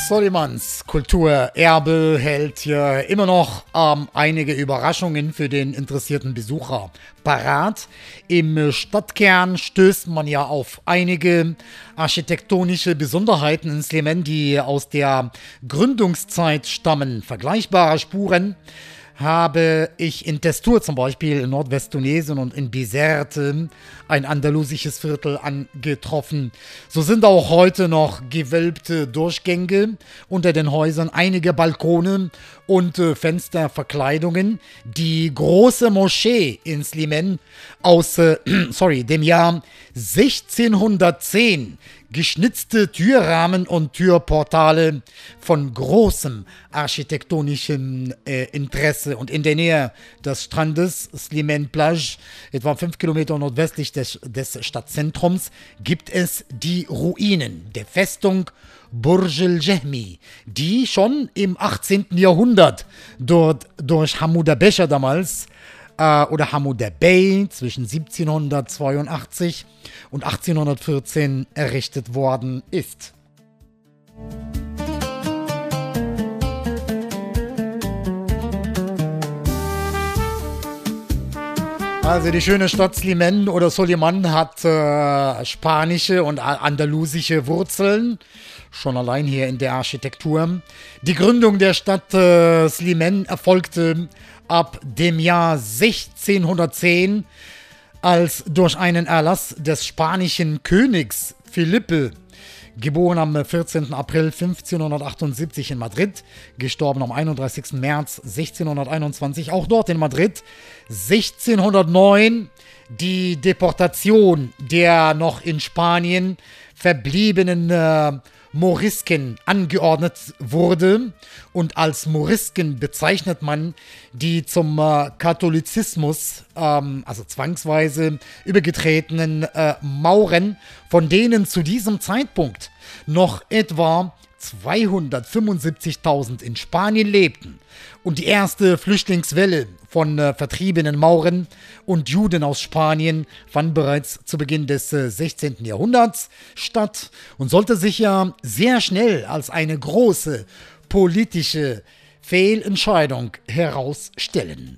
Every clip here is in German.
Solimans Kulturerbe hält hier immer noch einige Überraschungen für den interessierten Besucher parat. Im Stadtkern stößt man ja auf einige architektonische Besonderheiten in Slimen, die aus der Gründungszeit stammen. Vergleichbare Spuren habe ich in Testur zum Beispiel in Nordwesttunesien und in Bizerte, ein andalusisches Viertel, angetroffen. So sind auch heute noch gewölbte Durchgänge unter den Häusern, einige Balkone und Fensterverkleidungen. Die große Moschee in Slimen aus dem Jahr 1610, geschnitzte Türrahmen und Türportale von großem architektonischem Interesse. Und in der Nähe des Strandes Slimen Plage, etwa 5 Kilometer nordwestlich des Stadtzentrums, gibt es die Ruinen der Festung Burj el-Jehmi, die schon im 18. Jahrhundert dort durch Hamuda Becher damals oder Hamuda Bey zwischen 1782 und 1814 errichtet worden ist. Also die schöne Stadt Slimen oder Soliman hat spanische und andalusische Wurzeln, schon allein hier in der Architektur. Die Gründung der Stadt Slimen erfolgte ab dem Jahr 1610, als durch einen Erlass des spanischen Königs Felipe, geboren am 14. April 1578 in Madrid, gestorben am 31. März 1621, auch dort in Madrid, 1609 die Deportation der noch in Spanien verbliebenen Morisken angeordnet wurde, und als Morisken bezeichnet man die zum Katholizismus, also zwangsweise übergetretenen Mauren, von denen zu diesem Zeitpunkt noch etwa 275.000 in Spanien lebten. Und die erste Flüchtlingswelle von vertriebenen Mauren und Juden aus Spanien fand bereits zu Beginn des 16. Jahrhunderts statt und sollte sich ja sehr schnell als eine große politische Fehlentscheidung herausstellen.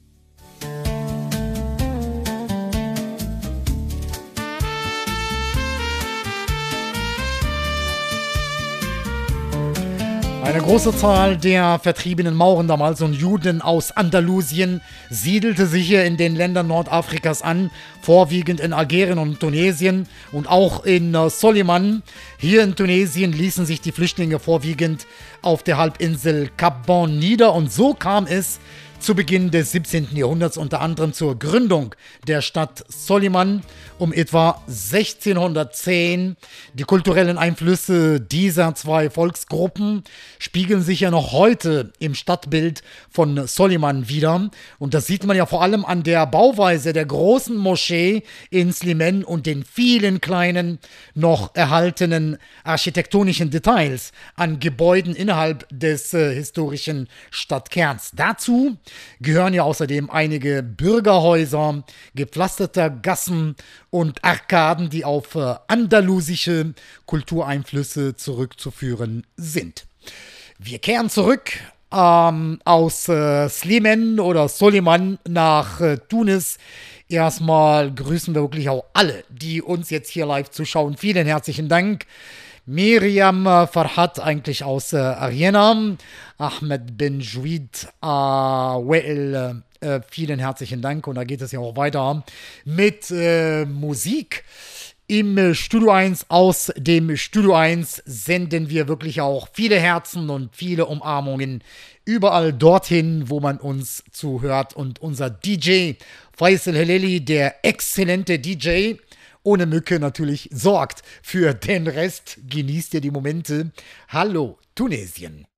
Eine große Zahl der vertriebenen Mauren damals und Juden aus Andalusien siedelte sich hier in den Ländern Nordafrikas an, vorwiegend in Algerien und Tunesien und auch in Soliman. Hier in Tunesien ließen sich die Flüchtlinge vorwiegend auf der Halbinsel Cap Bon nieder, und so kam es zu Beginn des 17. Jahrhunderts unter anderem zur Gründung der Stadt Soliman um etwa 1610. Die kulturellen Einflüsse dieser zwei Volksgruppen spiegeln sich ja noch heute im Stadtbild von Soliman wider. Und das sieht man ja vor allem an der Bauweise der großen Moschee in Slimen und den vielen kleinen, noch erhaltenen architektonischen Details an Gebäuden innerhalb des historischen Stadtkerns. Dazu gehören ja außerdem einige Bürgerhäuser, gepflasterte Gassen und Arkaden, die auf andalusische Kultureinflüsse zurückzuführen sind. Wir kehren zurück aus Slimen oder Soliman nach Tunis. Erstmal grüßen wir wirklich auch alle, die uns jetzt hier live zuschauen. Vielen herzlichen Dank. Miriam Farhat eigentlich aus Ariena, Ahmed Ben Jouid, Wael, vielen herzlichen Dank. Und da geht es ja auch weiter mit Musik. Im Studio 1, aus dem Studio 1 senden wir wirklich auch viele Herzen und viele Umarmungen überall dorthin, wo man uns zuhört. Und unser DJ Faisal Heleli, der exzellente DJ, ohne Mücke natürlich, sorgt für den Rest. Genießt ihr die Momente. Hallo Tunesien.